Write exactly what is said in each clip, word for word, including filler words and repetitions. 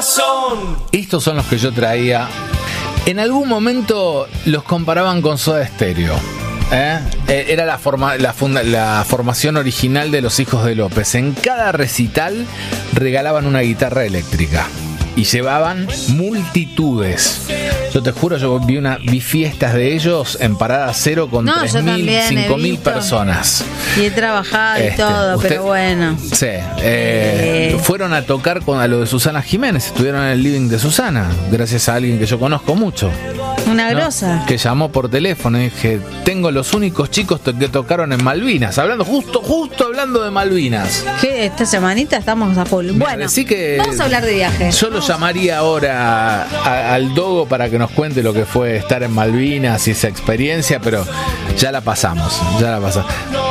corazón. Estos son los que yo traía. En algún momento los comparaban con Soda Stereo. ¿Eh? Era la, forma, la, funda, la formación original de los Hijos de López. En cada recital regalaban una guitarra eléctrica y llevaban multitudes. Yo te juro, yo vi una vi fiestas de ellos en Parada Cero con No, tres yo mil, también he cinco mil visto. personas. Y he trabajado y Este, todo, usted- pero bueno. Sí, eh, Eh. fueron a tocar con a lo de Susana Jiménez, estuvieron en el living de Susana, gracias a alguien que yo conozco mucho. Una ¿no? grosa. Que llamó por teléfono y dije, tengo los únicos chicos to- que tocaron en Malvinas, hablando justo, justo hablando de Malvinas. Que esta semanita estamos a full. Mira, Bueno, decí que vamos a hablar de viajes. Yo lo llamaría ahora a- al Dogo para que nos cuente lo que fue estar en Malvinas y esa experiencia, pero ya la pasamos, ya la pasamos.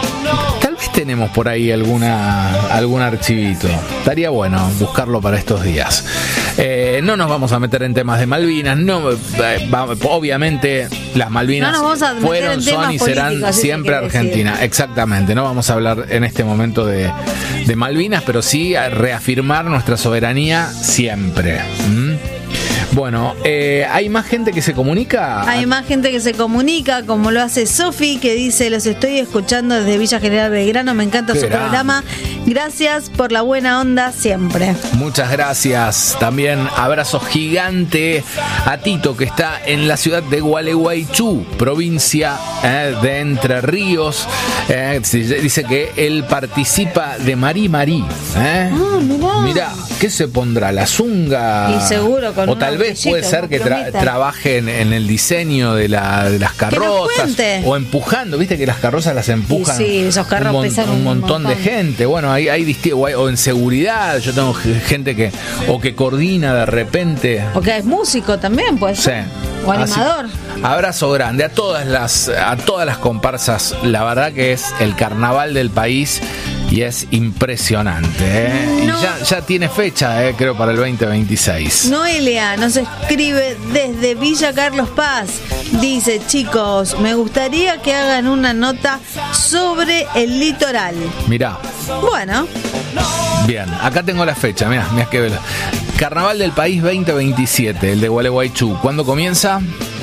Tal vez tenemos por ahí alguna algún archivito. Estaría bueno buscarlo para estos días. Eh, no nos vamos a meter en temas de Malvinas. No, eh, va- obviamente las Malvinas No nos vamos a meter fueron, en son temas y serán políticos, eso siempre quiere decir. Argentina. Exactamente. No vamos a hablar en este momento de, de Malvinas, pero sí a reafirmar nuestra soberanía siempre. ¿Mm? Bueno, eh, ¿hay más gente que se comunica? Hay más gente que se comunica, como lo hace Sofi, que dice: los estoy escuchando desde Villa General Belgrano, me encanta Qué su grande. programa. Gracias por la buena onda siempre. Muchas gracias. También abrazo gigante a Tito, que está en la ciudad de Gualeguaychú, provincia eh, de Entre Ríos. Eh, dice que él participa de Marí Marí. ¿eh? Ah, mirá. Mirá, ¿qué se pondrá? ¿La zunga? Y seguro con O unos tal vez puede brillitos, ser que tra- plumitas. trabaje en, en el diseño de, la, de las Que nos carrozas. cuente. O empujando. Viste que las carrozas las empujan. Y sí, esos carros un, mon- pesan un un montón de montón. gente. Bueno, hay, hay disti- o, hay- o en seguridad. Yo tengo g- gente que o que coordina de repente. Porque es músico también, pues. Sí. O Así- animador. abrazo grande a todas las a todas las comparsas. La verdad que es el carnaval del país y es impresionante. ¿eh? No. Y ya, ya tiene fecha, ¿eh? Creo, para el veinte veintiséis. Noelia nos escribe desde Villa Carlos Paz. Dice: chicos, me gustaría que hagan una nota sobre el litoral. Mirá. Bueno, Bien, acá tengo la fecha, mirá, mirá que vela. Carnaval del País veinte veintisiete, el de Gualeguaychú. ¿Cuándo comienza?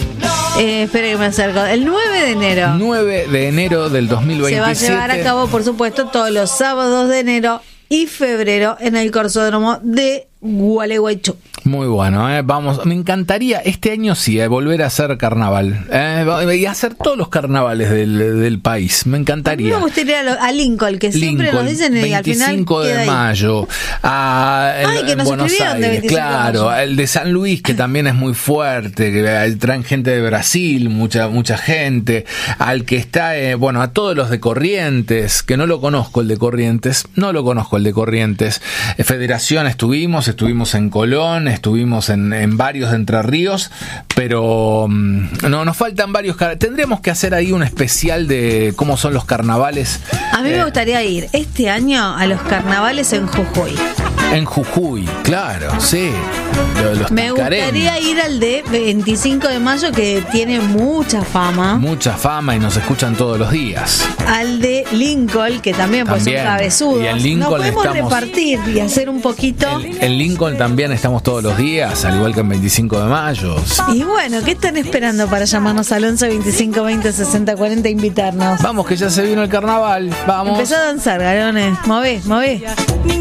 eh, espera que me acerco. El nueve de enero nueve de enero del dos mil se va a veintisiete. llevar a cabo, por supuesto, todos los sábados de enero y febrero en el Corsódromo de Gualeguaychú. Muy bueno, ¿eh? Vamos, me encantaría este año sí, eh, volver a hacer carnaval. ¿eh? Y hacer todos los carnavales del, del país. Me A mí encantaría. me gustaría ir a Lincoln, que siempre Lincoln, nos dicen y al final veinticinco queda de ahí. mayo. A, en, Ay, que en nos Buenos escribieron de Aires, veinticinco de claro. mayo. El de San Luis, que también es muy fuerte, que traen gente de Brasil, mucha mucha gente. Al que está, eh, bueno, a todos los de Corrientes, que no lo conozco el de Corrientes, no lo conozco el de Corrientes. Eh, Federación estuvimos, estuvimos en Colón, estuvimos en, en varios de Entre Ríos, pero mm, no, nos faltan varios. car- Tendríamos que hacer ahí un especial de cómo son los carnavales. A mí eh, me gustaría ir este año a los carnavales en Jujuy. En Jujuy, claro, sí. Lo de los Me tascareños. gustaría ir al de veinticinco de mayo, que tiene mucha fama. Mucha fama y nos escuchan todos los días. Al de Lincoln, que también, pues son También. cabezudos. Y en Lincoln Nos podemos estamos- repartir y hacer un poquito. En, en Lincoln también estamos todos los días, al igual que en veinticinco de mayo. Y bueno, ¿qué están esperando para llamarnos al once veinticinco veinte sesenta cuarenta e invitarnos? Vamos, que ya se vino el carnaval. Vamos. Empezá a danzar, Garones. Mové, mové.